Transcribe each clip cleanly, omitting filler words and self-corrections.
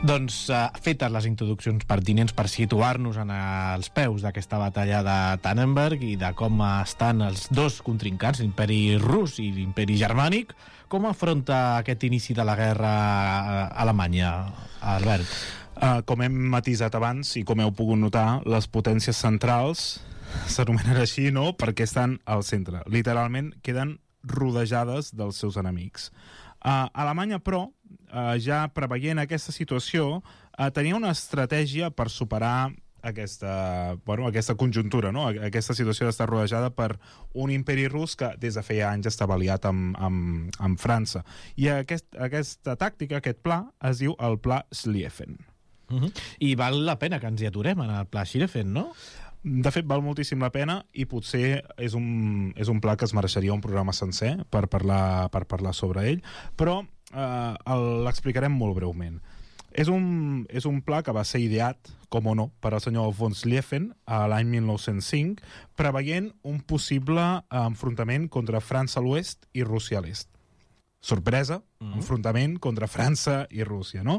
Doncs fetes les introduccions pertinents per situar-nos en els peus d'aquesta batalla de Tannenberg i de com estan els dos contrincants, l'imperi rus i l'imperi germànic, com afronta aquest inici de la guerra a Alemanya, Albert? Com hem matisat abans i com heu pogut notar, les potències centrals s'anomenen així, no?, perquè estan al centre. Literalment queden rodejades dels seus enemics. Alemanya, però, ja preveient aquesta situació, tenia una estratègia per superar aquesta conjuntura, no? Aquesta situació d'estar rodejada per un imperi rus que des de feia anys estava aliat amb França. I aquesta tàctica, aquest pla, es diu el Pla Schlieffen. I val la pena que ens hi aturem en el Pla Schlieffen, no? De fet, val moltíssim la pena i potser és un pla que es mereixeria un programa sencer per parlar sobre ell, però l'explicarem molt breument. És un pla que va ser ideat, com o no, per al senyor von Schlieffen l'any 1905, preveient un possible enfrontament contra França a l'oest i Rússia a l'est. Sorpresa, enfrontament contra França i Rússia, no?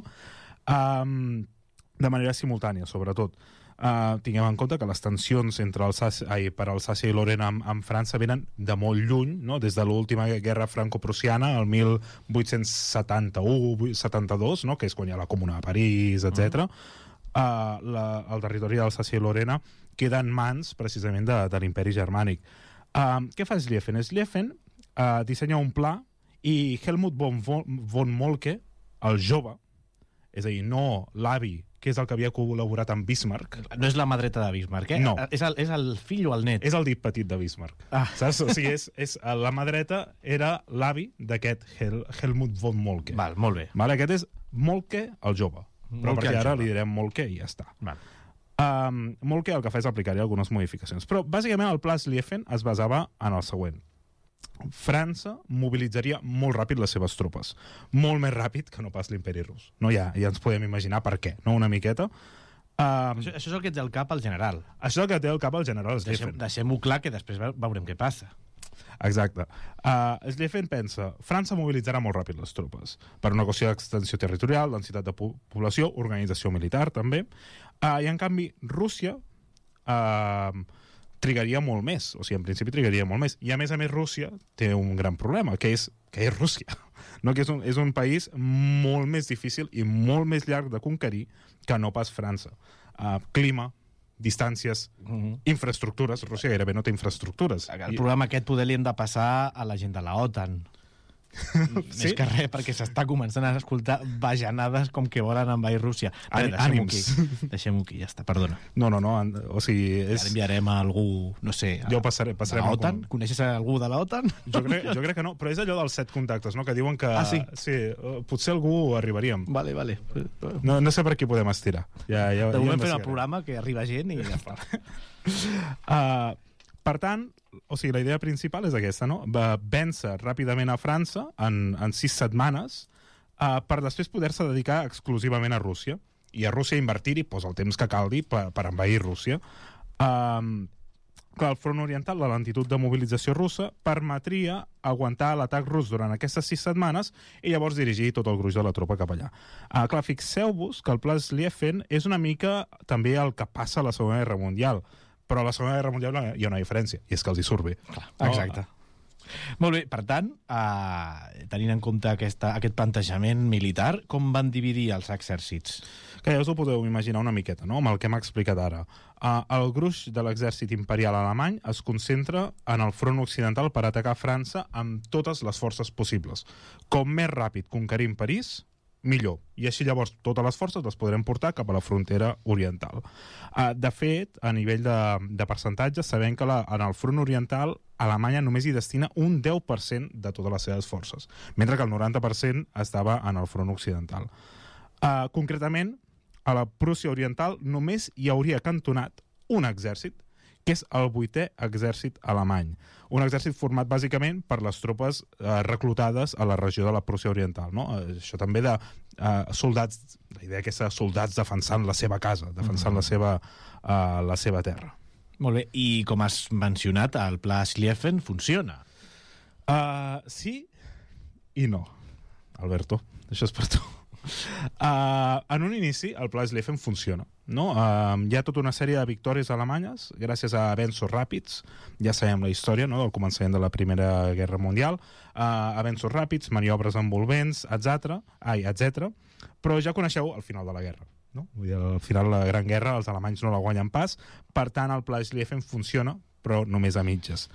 De manera simultània, sobretot. Tinguem en compte que les tensions per Alsàcia-i-Lorena amb França venen de molt lluny, no? Des de l'última guerra franco-prussiana, el 1871-72, no? Que és quan hi ha la Comuna de París, etc. El territori d'Alsàcia-i-Lorena queda en mans precisament de l'imperi germànic. Què fa Schlieffen? Schlieffen dissenya un pla i Helmut von Moltke, el jove, és a dir, no l'avi, que és el que havia col·laborat amb Bismarck. No és la mà dreta de Bismarck, eh? No. És el fill o el net? És el dit petit de Bismarck. Saps? O sigui, la mà dreta era l'avi d'aquest Helmut von Moltke. Val, molt bé. Vale, aquest és Moltke, el jove. Però Moltke perquè el ara jove. li direm Moltke i ja està. Val. Moltke el que fa és aplicar-hi algunes modificacions. Però, bàsicament, el Pla Schlieffen es basava en el següent. França mobilitzaria molt ràpid les seves tropes. Molt més ràpid que no pas l'imperi rus. No, ja ens podem imaginar per què, no? Una miqueta. Això és el que té al cap el general. Això és el que té al cap el general Schlieffen. Deixem-ho clar, que després veurem què passa. Exacte. Schlieffen pensa, França mobilitzarà molt ràpid les tropes per una qüestió d'extensió territorial, densitat de població, organització militar també, i en canvi Rússia trigaria molt més, o sigui, en principi trigaria molt més, i a més Rússia té un gran problema, que és Rússia, no? Que és un país molt més difícil i molt més llarg de conquerir que no pas França. Clima, distàncies, infraestructures. Rússia gairebé no té infraestructures. El problema aquest poder li hem de passar a la gent de la OTAN. Sí? Més que res, perquè s'està començant a escoltar bajanades com que volen envair Rússia. Ànims. Deixem-ho aquí, ja està, perdona. No, o sigui... Ja enviarem a algú, no sé... Jo passarem a l'OTAN? Coneixes algú de la OTAN? Jo crec que no, però és allò dels 7 contactes, no? Que diuen que... Sí? Sí, potser algú arribaríem. Vale. No sé per qui podem estirar. Ja volem fer un programa que arriba gent i ja està. Per tant, o sigui, la idea principal és aquesta, no? Vèncer ràpidament a França en 6 setmanes per després poder-se dedicar exclusivament a Rússia i a Rússia invertir-hi el temps que calgui per envair Rússia. Clar, el front oriental, la lentitud de mobilització russa permetria aguantar l'atac rus durant aquestes 6 setmanes i llavors dirigir tot el gruix de la tropa cap allà. Clar, fixeu-vos que el Pla Schlieffen és una mica també el que passa a la Segona Guerra Mundial, però a la Segona Guerra Mundial hi ha una diferència, i és que els hi surt bé. Exacte. Molt bé, per tant, tenint en compte aquest plantejament militar, com van dividir els exèrcits? Que ja us ho podeu imaginar una miqueta, no?, amb el que m'ha explicat ara. El gruix de l'exèrcit imperial alemany es concentra en el front occidental per atacar França amb totes les forces possibles. Com més ràpid conquerim París, millor. I així llavors totes les forces les podrem portar cap a la frontera oriental. De fet, a nivell de percentatges, sabem que en el front oriental Alemanya només hi destina un 10% de totes les seves forces, mentre que el 90% estava en el front occidental. Concretament, a la Prússia oriental només hi hauria cantonat un exèrcit, que és el 8è exèrcit alemany. Un exèrcit format bàsicament per les tropes reclutades a la regió de la Prússia oriental, no? Això també de soldats, la idea que és soldats defensant la seva casa, defensant la seva terra. Molt bé, i com has mencionat, el Pla Schlieffen funciona. Sí i no, Alberto, això és per tu. En un inici, el pla Schlieffen funciona. No? Hi ha tota una sèrie de victòries alemanyes gràcies a avenços ràpids. Ja sabem la història, no?, del començament de la Primera Guerra Mundial. Avenços ràpids, maniobres envolvents, etc. Però ja coneixeu el final de la guerra. No? Vull dir, al final de la Gran Guerra els alemanys no la guanyen pas. Per tant, el pla Schlieffen funciona, però només a mitges.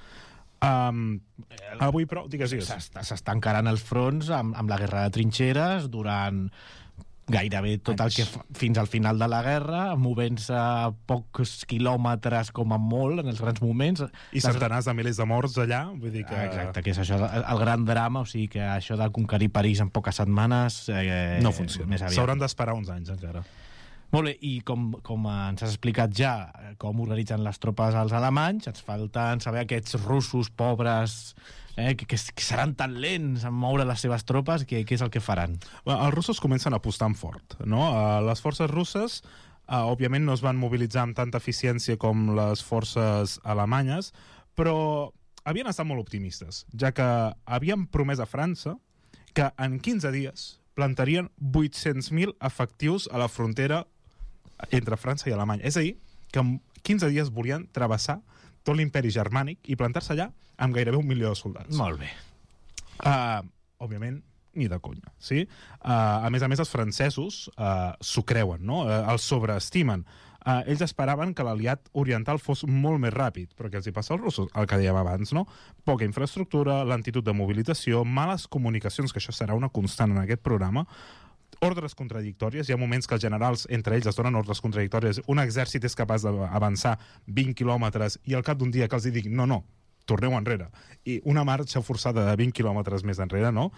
Avui, però, digues. S'està encarant els fronts amb la guerra de trinxeres durant gairebé tot el que fins al final de la guerra, movent-se a pocs quilòmetres com a molt en els grans moments. I centenars de milers de morts allà. Vull dir que... Exacte, que és això, el gran drama, o sigui que això de conquerir París en poques setmanes no funciona. S'hauran d'esperar uns anys encara. Molt bé, i com ens has explicat ja com organitzen les tropes als alemanys, ens falten saber aquests russos pobres que seran tan lents en moure les seves tropes, què és el que faran? Els russos comencen apostant fort, no? Les forces russes òbviament no es van mobilitzar amb tanta eficiència com les forces alemanyes, però havien estat molt optimistes, ja que havien promès a França que en 15 dies plantarien 800.000 efectius a la frontera entre França i Alemanya. És a dir, que en 15 dies volien travessar tot l'imperi germànic i plantar-se allà amb gairebé 1 milió de soldats. Molt bé. Òbviament, ni de conya. Sí? A més, els francesos s'ho creuen, no? Els sobreestimen. Ells esperaven que l'aliat oriental fos molt més ràpid, però què els hi passa als russos? El que dèiem abans, no? Poca infraestructura, lentitud de mobilització, males comunicacions, que això serà una constant en aquest programa, ordres contradictòries. Hi ha moments que els generals, entre ells, es donen ordres contradictòries. Un exèrcit és capaç d'avançar 20 quilòmetres i al cap d'un dia que els dic no, torneu enrere. I una marxa forçada de 20 quilòmetres més enrere, no?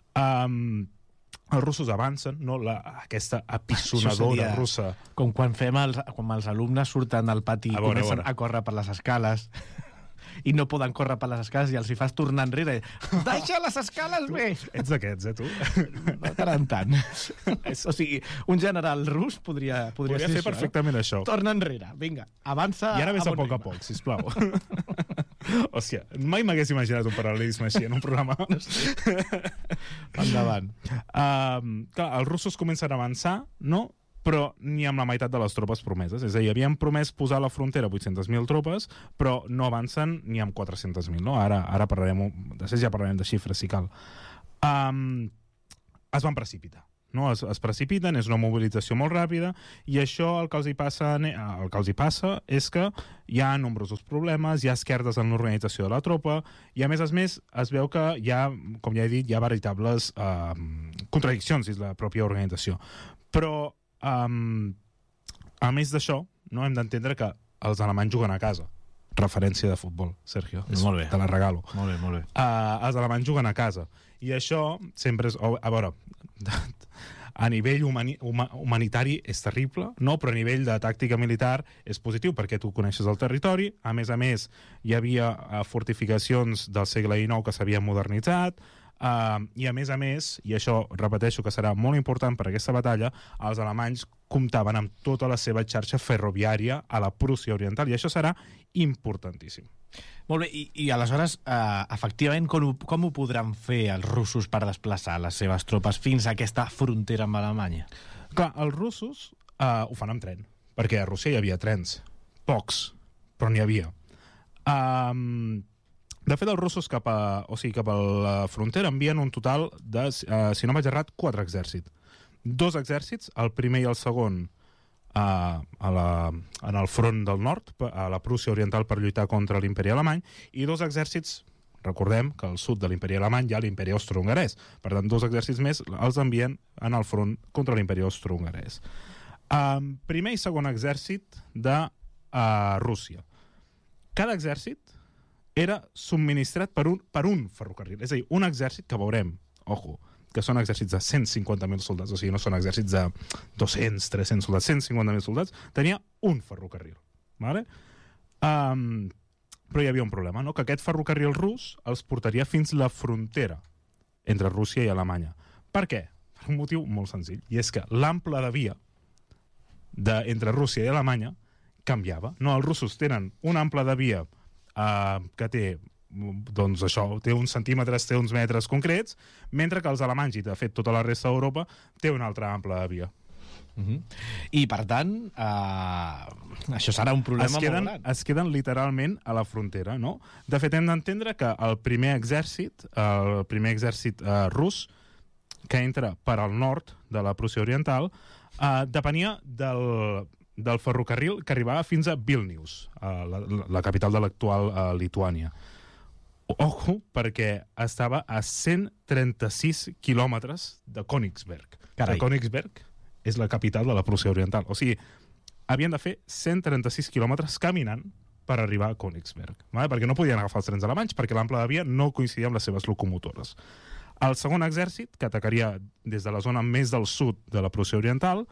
Els russos avancen, no? Aquesta apisonadora russa. Com quan els alumnes surten del pati i comencen a córrer per les escales i no poden córrer per les escales i els hi fas tornar enrere. Deixa les escales bé! Ets d'aquests, tu? No tant. O sigui, un general rus podria fer perfectament això. Torna enrere, vinga, avança. I ara vés a poc a poc, sisplau. Hòstia, mai m'hagués imaginat un paral·lelisme així en un programa. Endavant. Clar, els russos comencen a avançar, no?, però ni amb la meitat de les tropes promeses. És a dir, havien promès posar a la frontera 800.000 tropes, però no avancen ni amb 400.000, no? Ara parlarem, després ja parlarem de xifres, si cal. Es van precipitar, no? Es precipiten, és una mobilització molt ràpida, i això el que els hi passa és que hi ha nombrosos problemes, hi ha esquerdes en l'organització de la tropa, i a més es veu que hi ha, com ja he dit, hi ha veritables contradiccions dins la pròpia organització. Però a més d'això, no, hem d'entendre que els alemanys juguen a casa. Referència de futbol, Sergio. Molt bé. Te la regalo. Molt bé. Els alemanys juguen a casa. I això sempre és... A veure, a nivell humanitari és terrible, no? Però a nivell de tàctica militar és positiu perquè tu coneixes el territori. A més, hi havia fortificacions del segle XIX que s'havien modernitzat, i a més, i això repeteixo que serà molt important per aquesta batalla, els alemanys comptaven amb tota la seva xarxa ferroviària a la Prússia Oriental, i això serà importantíssim. Molt bé, i aleshores, efectivament, com ho podran fer els russos per desplaçar les seves tropes fins a aquesta frontera amb Alemanya? Clar, els russos ho fan amb tren, perquè a Rússia hi havia trens. Pocs, però n'hi havia. De fet, els russos cap a la frontera envien un total de, si no m'he errat, 4 exèrcits. 2 exèrcits, el primer i el segon en el front del nord, a la Prússia Oriental per lluitar contra l'imperi alemany, i 2 exèrcits, recordem que al sud de l'imperi alemany hi ha l'imperi austro-hongarès. Per tant, 2 exèrcits més els envien en el front contra l'imperi austro-hongarès. Primer i segon exèrcit de Rússia. Cada exèrcit era subministrat per un ferrocarril. És a dir, un exèrcit que veurem, que són exèrcits de 150.000 soldats, o sigui, no són exèrcits de 200, 300 soldats, 150.000 soldats, tenia un ferrocarril. Vale? Però hi havia un problema, no? Que aquest ferrocarril rus els portaria fins la frontera entre Rússia i Alemanya. Per què? Per un motiu molt senzill, i és que l'ample de via entre Rússia i Alemanya canviava. No, els russos tenen un ample de via que té doncs això, té uns centímetres, té uns metres concrets, mentre que els alemanys, i de fet tota la resta d'Europa, té una altra ampla via. I per tant això serà un problema molt gran. Es queden literalment a la frontera, no? De fet, hem d'entendre que el primer exèrcit rus que entra per al nord de la Prússia Oriental depenia del ferrocarril que arribava fins a Vilnius, la capital de l'actual Lituània. Ojo, perquè estava a 136 quilòmetres de Königsberg. Carai. Königsberg és la capital de la Prússia Oriental. O sigui, havien de fer 136 quilòmetres caminant per arribar a Königsberg, vale? Perquè no podien agafar els trens alemanys, perquè l'ample de via no coincidia amb les seves locomotores. El segon exèrcit, que atacaria des de la zona més del sud de la Prússia Oriental,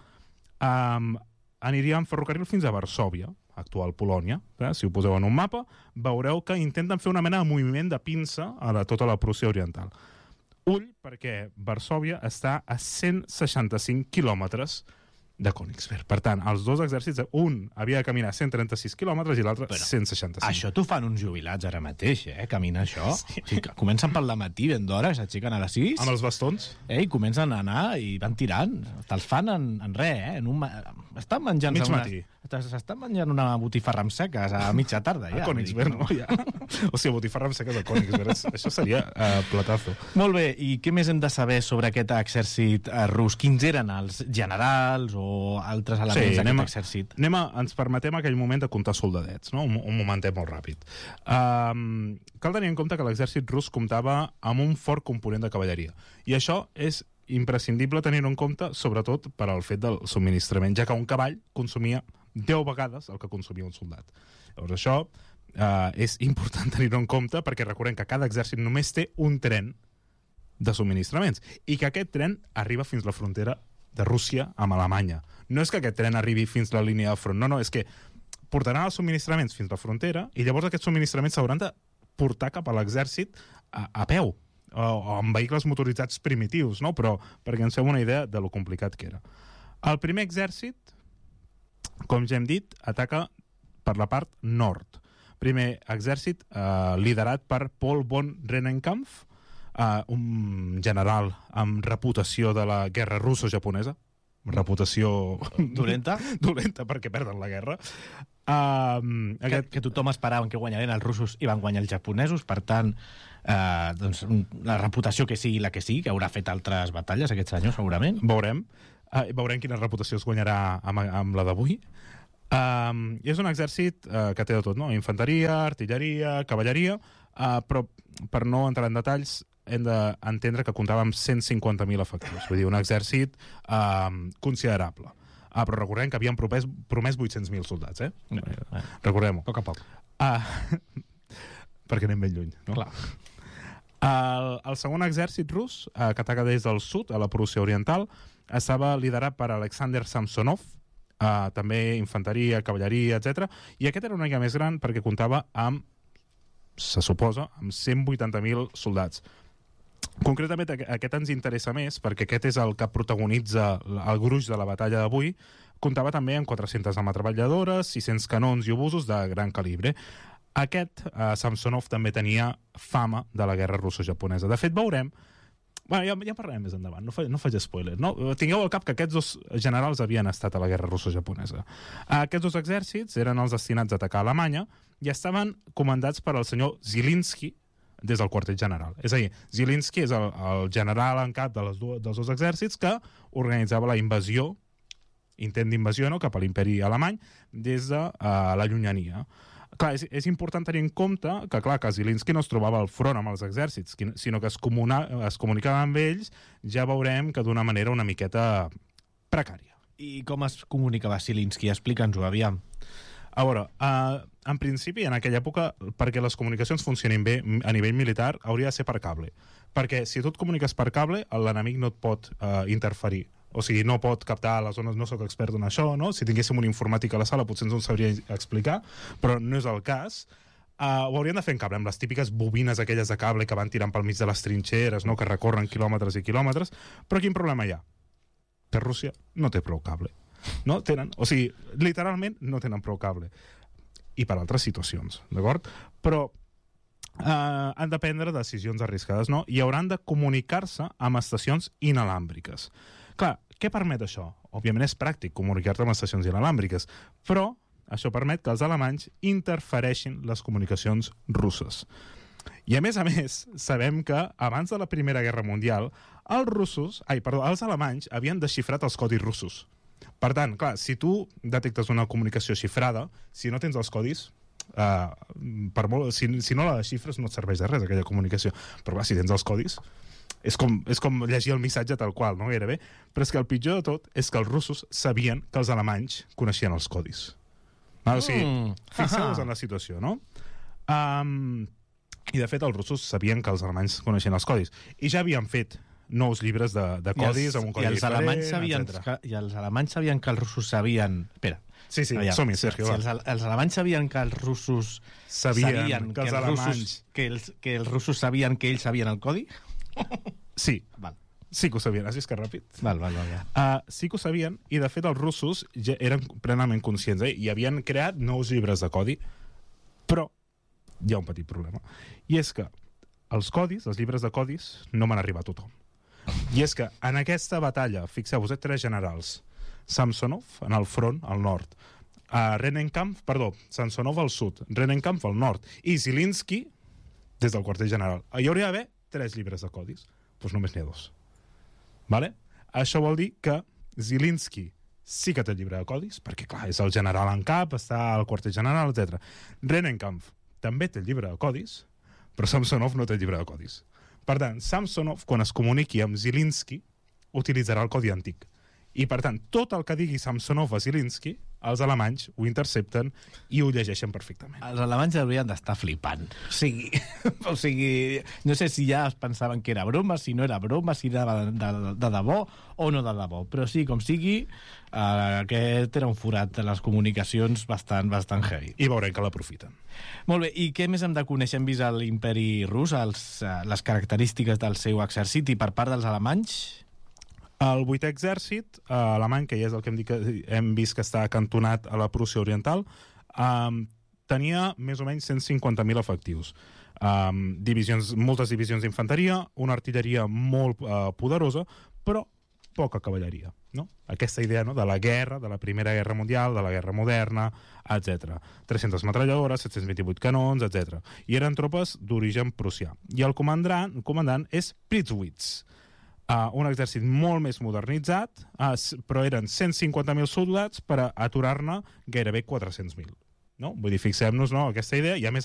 aniria en ferrocarril fins a Varsòvia, actual Polònia. Si ho poseu en un mapa, veureu que intenten fer una mena de moviment de pinça a tota la Prússia Oriental. Ull, perquè Varsòvia està a 165 quilòmetres de Königsberg. Per tant, els dos exèrcits, un havia de caminar 136 quilòmetres i l'altre 165. Això t'ho fan uns jubilats ara mateix, caminar això. Sí. O sigui, que comencen pel matí ben d'hora, s'aixequen a les 6. Amb els bastons. I comencen a anar i van tirant. Te'ls fan en res, estan menjant... Mig matí. S'estan menjant una botifarra amb seques a mitja tarda, ja. A Königsberg, no? Ja. O sigui, botifarra amb seques a Königsberg. Això seria platazo. Molt bé, i què més hem de saber sobre aquest exèrcit rus? Quins eren els generals o altres elements d'aquest exèrcit? Ens permetem aquell moment de comptar soldadets, no? Un momentet molt ràpid. Cal tenir en compte que l'exèrcit rus comptava amb un fort component de cavalleria. I això és imprescindible tenir-ho en compte, sobretot per al fet del subministrament, ja que un cavall consumia 10 vegades el que consumia un soldat. Llavors això és important tenir-ho en compte perquè recordem que cada exèrcit només té un tren de subministraments i que aquest tren arriba fins a la frontera de Rússia amb Alemanya. No és que aquest tren arribi fins a la línia de front, no, és que portaran els subministraments fins a la frontera i llavors aquests subministraments s'hauran de portar cap a l'exèrcit a peu o amb vehicles motoritzats primitius, no? Però perquè ens fem una idea de lo complicat que era. El primer exèrcit, com ja hem dit, ataca per la part nord. Primer exèrcit liderat per Paul von Rennenkampf, un general amb reputació de la guerra russo-japonesa. Reputació... Dolenta? Dolenta, perquè perden la guerra. Que tothom esperava que guanyarien els russos i van guanyar els japonesos, per tant, doncs, la reputació que sigui la que sigui, que haurà fet altres batalles aquests anys, segurament. Veurem quina reputació es guanyarà amb la d'avui. I és un exèrcit que té de tot, no? Infanteria, artilleria, cavalleria, però per no entrar en detalls hem d'entendre que comptava amb 150.000 efectius, vull dir, un exèrcit considerable. Però recordem que havien promès 800.000 soldats, Recordem-ho. A poc a poc. Perquè anem ben lluny, no? Clar. El segon exèrcit rus, que ataca des del sud, a la Prússia Oriental, estava liderat per Alexander Samsonov, també infanteria, cavalleria, etc. I aquest era una mica més gran perquè comptava amb, se suposa, amb 180.000 soldats. Concretament, aquest ens interessa més perquè aquest és el que protagonitza el gruix de la batalla d'avui. Comptava també amb 400 ametralladores, 600 canons i obusos de gran calibre. Aquest, Samsonov, també tenia fama de la guerra russo-japonesa. De fet, veurem... Bueno, ja parlarem més endavant, no faig spoiler. No? Tingueu al cap que aquests dos generals havien estat a la guerra russo-japonesa. Aquests dos exèrcits eren els destinats a atacar Alemanya i estaven comandats per el senyor Zieliński des del quartel general. És a dir, Zieliński és el general en cap dels dos exèrcits que organitzava la invasió, intent d'invasió, no?, cap a l'imperi alemany des de la llunyania. Clar, és important tenir en compte que, clar, que Zieliński no es trobava al front amb els exèrcits, sinó que es comunicava amb ells, ja veurem que d'una manera una miqueta precària. I com es comunicava Zieliński? Explica'ns-ho, aviam. A veure, en principi, en aquella època, perquè les comunicacions funcionin bé a nivell militar, hauria de ser per cable. Perquè si tu et comuniques per cable, l'enemic no et pot interferir. O sigui, no pot captar les zones, no sóc expert en això, no? Si tinguéssim un informàtic a la sala potser ens ho sabria explicar, però no és el cas. Ho haurien de fer en cable, amb les típiques bobines aquelles de cable que van tirant pel mig de les trinxeres, no?, que recorren quilòmetres i quilòmetres. Però quin problema hi ha? Que Rússia no té prou cable. No tenen, o sigui, literalment no tenen prou cable. I per altres situacions, d'acord? Però han de prendre decisions arriscades, no? I hauran de comunicar-se amb estacions inalàmbriques. Clar, què permet això? Òbviament és pràctic comunicar-te amb estacions inalàmbriques, però això permet que els alemanys interfereixin les comunicacions russes. I a més, sabem que abans de la Primera Guerra Mundial els alemanys havien desxifrat els codis russos. Per tant, clar, si tu detectes una comunicació xifrada, si no tens els codis, si no la desxifres no et serveix de res aquella comunicació, però clar, si tens els codis és com llegir el missatge tal qual, no? Gairebé. Però és que el pitjor de tot és que els russos sabien que els alemanys coneixien els codis. O sigui, fixeu-vos en la situació, no? I de fet els russos sabien que els alemanys coneixien els codis i ja havien fet nous llibres de codis amb un codi diferent, etc. I els alemanys sabien que els russos sabien... Espera. Sí, som-hi, Sergio. Si els alemanys sabien que els russos sabien que els russos sabien que ells sabien el codi? Sí. Val. Sí que ho sabien, has vist que ràpid? Val, ja. Sí que ho sabien, i de fet els russos ja eren plenament conscients, i havien creat nous llibres de codi, però hi ha un petit problema. I és que els codis, els llibres de codis, no van arribar a tothom. I és que en aquesta batalla, fixeu-vos, 3 generals, Samsonov en el front, al nord, Samsonov al sud, Rennenkampf al nord, i Zilinski des del quarter general. Hi hauria d'haver 3 llibres de codis. Doncs només n'hi ha 2. Vale? Això vol dir que Zilinski sí que té el llibre de codis, perquè, clar, és el general en cap, està al quarter general, etc. Rennenkampf també té el llibre de codis, però Samsonov no té el llibre de codis. Per tant, Samsonov, quan es comuniqui amb Zilinski, utilitzarà el codi antic. I, per tant, tot el que digui Samsonov a Zilinski, els alemanys ho intercepten i ho llegeixen perfectament. Els alemanys haurien d'estar flipant. O sigui, no sé si ja es pensaven que era broma, si no era broma, si era de debò o no de debò. Però sí, com sigui, aquest era un forat de les comunicacions bastant heavy. I veurem que l'aprofiten. Molt bé, i què més hem de conèixer? Hem vist l'imperi rus, les característiques del seu exèrcit, i per part dels alemanys... El 8è exèrcit alemany, que ja és el que hem vist que està acantonat a la Prússia Oriental, tenia més o menys 150.000 efectius. Moltes divisions d'infanteria, una artilleria molt poderosa, però poca cavalleria. No? Aquesta idea, no?, de la guerra, de la Primera Guerra Mundial, de la guerra moderna, etc. 300 metralladores, 728 canons, etc. I eren tropes d'origen prussià. I el comandant és Pritzwitz, un exèrcit molt més modernitzat, però eren 150.000 soldats per aturar-ne gairebé 400.000. No? Vull dir, fixem-nos, no?, aquesta idea, i a més